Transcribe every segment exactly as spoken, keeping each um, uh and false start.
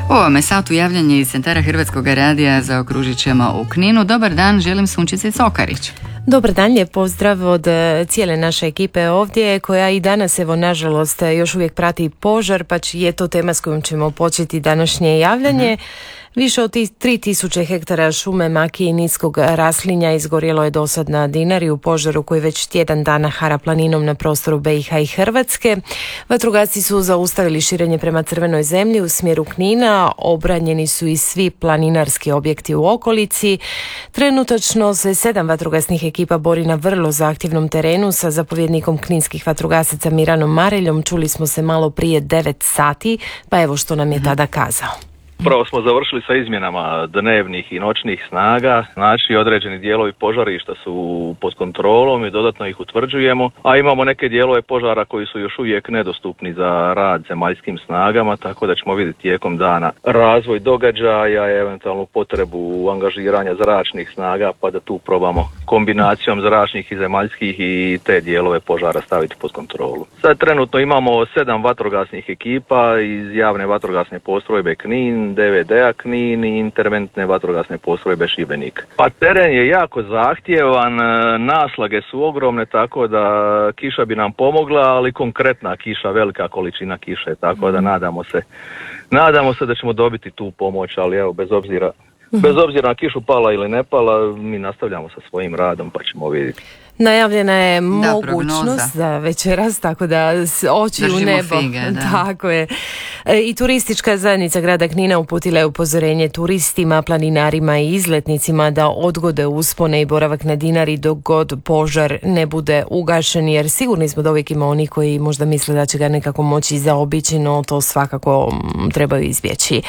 U ovome satu javljanje iz centara Hrvatskog radija zaokružit ćemo u Kninu. Dobar dan, želim Sunčici Cokarić. Dobar dan, lijep pozdrav od cijele naše ekipe ovdje, koja i danas, evo, nažalost, još uvijek prati požar, pa je to tema s kojom ćemo početi današnje javljanje. Mm-hmm. Više od tri tisuće hektara šume, makije i niskog raslinja izgorjelo je dosad na Dinari u požaru koji već tjedan dana hara planinom na prostoru be i ha i Hrvatske. Vatrogasci su zaustavili širenje prema Crvenoj zemlji u smjeru Knina, obranjeni su i svi planinarski objekti u okolici. Trenutačno se sedam vatrogasnih ekipa bori na vrlo zahtjevnom terenu sa zapovjednikom kninskih vatrogasaca Miranom Mareljom. Čuli smo se malo prije devet sati, pa evo što nam je tada kazao. Upravo smo završili sa izmjenama dnevnih i noćnih snaga, znači određeni dijelovi požarišta su pod kontrolom i dodatno ih utvrđujemo, a imamo neke dijelove požara koji su još uvijek nedostupni za rad zemaljskim snagama, tako da ćemo vidjeti tijekom dana razvoj događaja i eventualnu potrebu angažiranja zračnih snaga, pa da tu probamo kombinacijom zračnih i zemaljskih i te dijelove požara staviti pod kontrolu. Sad trenutno imamo sedam vatrogasnih ekipa iz javne vatrogasne postrojbe Knin, de ve de a Knin i interventne vatrogasne postrojbe Šibenik. Pa teren je jako zahtjevan, naslage su ogromne, tako da kiša bi nam pomogla, ali konkretna kiša, velika količina kiše, tako da nadamo se, nadamo se da ćemo dobiti tu pomoć, ali evo, bez obzira, bez obzira na kišu pala ili ne pala, mi nastavljamo sa svojim radom pa ćemo vidjeti. Najavljena je mogućnost za večeras, tako da oči Držimo u nebo. Fige, da. Tako je. I turistička zajednica grada Knina uputila je upozorenje turistima, planinarima i izletnicima da odgode uspone i boravak na Dinari dok god požar ne bude ugašen, jer sigurni smo da uvijek ima oni koji možda misle da će ga nekako moći zaobići, no to svakako trebaju izbjeći.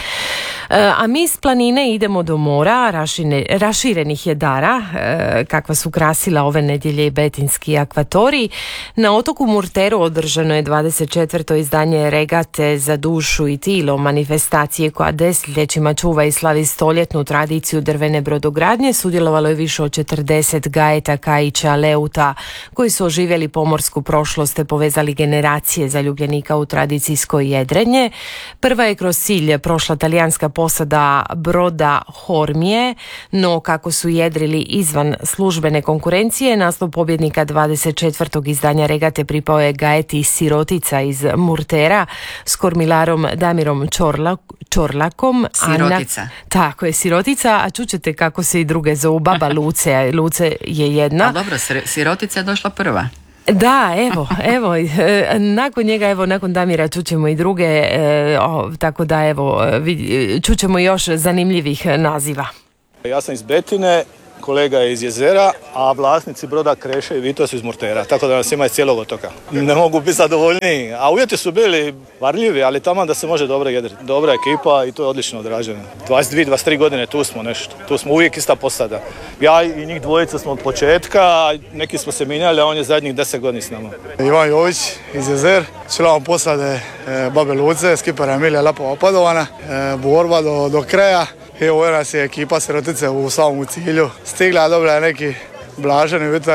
A mi s planine idemo do mora, rašine, raširenih jedara, kakva su krasila ove nedjelje i betinski akvatorij. Na otoku Murteru održano je dvadeset četvrto izdanje regate za dušu i tilo, manifestacije koja desetljećima čuva i slavi stoljetnu tradiciju drvene brodogradnje. Sudjelovalo je više od četrdeset gajeta, kajića, leuta koji su oživjeli pomorsku prošlost te povezali generacije zaljubljenika u tradicijsko jedrenje. Prva je kroz cilj prošla talijanska posada broda Hormije, no kako su jedrili izvan službene konkurencije, naslov pobjednika dvadeset četvrtog izdanja regate pripao je gajeti Sirotica iz Murtera s kormilarom Damirom Čorla, Čorlakom. Sirotica. Ana, tako je, Sirotica, a čućete kako se i druge zovu. Baba Luce, Luce je jedna. A dobro, Sirotica je došla prva. Da, evo, evo, e, nakon njega, evo, nakon Damira čućemo i druge, e, o, tako da, evo, vid, čućemo još zanimljivih naziva. Ja sam iz Betine, kolega je iz Jezera, a vlasnici broda Kreše i Vito su iz Murtera, tako da nas ima iz cijelog otoka. Ne mogu biti zadovoljniji, a uvjeti su bili varljivi, ali tamo da se može dobro jedriti. Dobra ekipa i to je odlično odrađeno. dvadeset dvije dvadeset tri godine tu smo nešto, tu smo uvijek ista posada. Ja i njih dvojica smo od početka, neki smo se minjali, a on je zadnjih deset godina s nama. Ivan Jović iz Jezer, član posade e, Babe Luce, skipera Emilija Lapova Padovana, e, borba do, do kraja. Evo nas je ekipa Sirotice u samom cilju. Stigla, dobila je neki blaženi vjetar.